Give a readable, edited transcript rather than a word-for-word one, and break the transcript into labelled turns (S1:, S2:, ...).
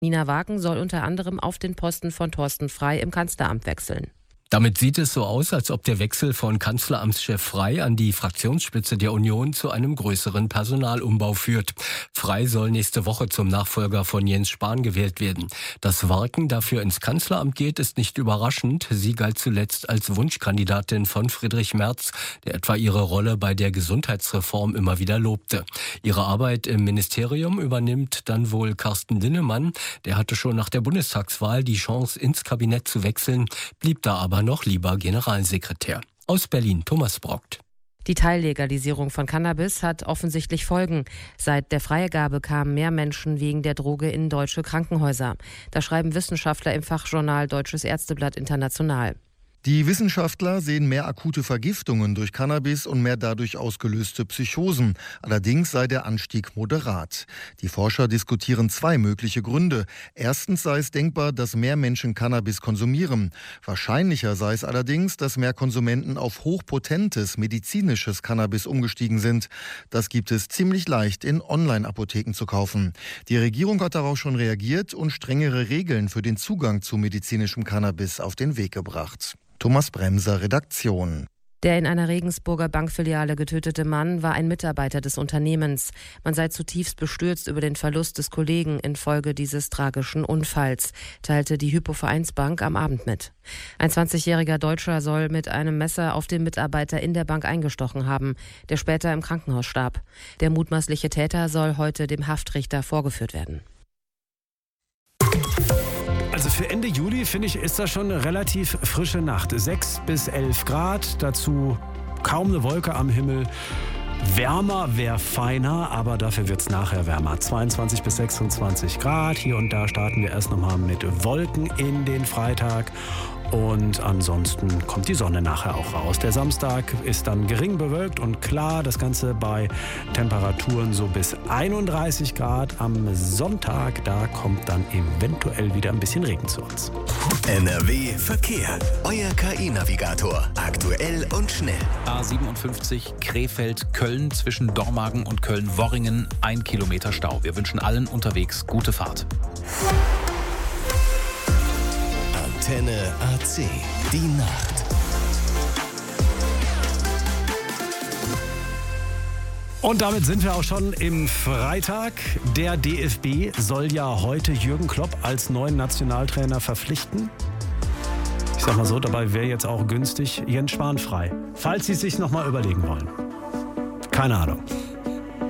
S1: Nina Wagen soll unter anderem auf den Posten von Thorsten Frey im Kanzleramt wechseln.
S2: Damit sieht es so aus, als ob der Wechsel von Kanzleramtschef Frey an die Fraktionsspitze der Union zu einem größeren Personalumbau führt. Frey soll nächste Woche zum Nachfolger von Jens Spahn gewählt werden. Dass Wagen dafür ins Kanzleramt geht, ist nicht überraschend. Sie galt zuletzt als Wunschkandidatin von Friedrich Merz, der etwa ihre Rolle bei der Gesundheitsreform immer wieder lobte. Ihre Arbeit im Ministerium übernimmt dann wohl Carsten Linnemann. Der hatte schon nach der Bundestagswahl die Chance, ins Kabinett zu wechseln, blieb da aber noch lieber Generalsekretär. Aus Berlin, Thomas Brockt.
S1: Die Teillegalisierung von Cannabis hat offensichtlich Folgen. Seit der Freigabe kamen mehr Menschen wegen der Droge in deutsche Krankenhäuser. Das schreiben Wissenschaftler im Fachjournal Deutsches Ärzteblatt International.
S3: Die Wissenschaftler sehen mehr akute Vergiftungen durch Cannabis und mehr dadurch ausgelöste Psychosen. Allerdings sei der Anstieg moderat. Die Forscher diskutieren zwei mögliche Gründe. Erstens sei es denkbar, dass mehr Menschen Cannabis konsumieren. Wahrscheinlicher sei es allerdings, dass mehr Konsumenten auf hochpotentes medizinisches Cannabis umgestiegen sind. Das gibt es ziemlich leicht in Online-Apotheken zu kaufen. Die Regierung hat darauf schon reagiert und strengere Regeln für den Zugang zu medizinischem Cannabis auf den Weg gebracht. Thomas Bremser, Redaktion.
S1: Der in einer Regensburger Bankfiliale getötete Mann war ein Mitarbeiter des Unternehmens. Man sei zutiefst bestürzt über den Verlust des Kollegen infolge dieses tragischen Unfalls, teilte die Hypo-Vereinsbank am Abend mit. Ein 20-jähriger Deutscher soll mit einem Messer auf den Mitarbeiter in der Bank eingestochen haben, der später im Krankenhaus starb. Der mutmaßliche Täter soll heute dem Haftrichter vorgeführt werden.
S4: Also für Ende Juli, finde ich, ist das schon eine relativ frische Nacht. 6 bis 11 Grad, dazu kaum eine Wolke am Himmel. Wärmer wäre feiner, aber dafür wird es nachher wärmer. 22 bis 26 Grad. Hier und da starten wir erst nochmal mit Wolken in den Freitag. Und ansonsten kommt die Sonne nachher auch raus. Der Samstag ist dann gering bewölkt und klar. Das Ganze bei Temperaturen so bis 31 Grad. Am Sonntag, da kommt dann eventuell wieder ein bisschen Regen zu uns.
S5: NRW Verkehr. Euer KI-Navigator. Aktuell und schnell.
S6: A57 Krefeld-Köln zwischen Dormagen und Köln-Worringen. 1 Kilometer Stau. Wir wünschen allen unterwegs gute Fahrt.
S5: Antenne AC. Die Nacht.
S4: Und damit sind wir auch schon im Freitag. Der DFB soll ja heute Jürgen Klopp als neuen Nationaltrainer verpflichten. Ich sag mal so, dabei wäre jetzt auch günstig Jens Spahn frei. Falls Sie es sich nochmal überlegen wollen. Keine Ahnung.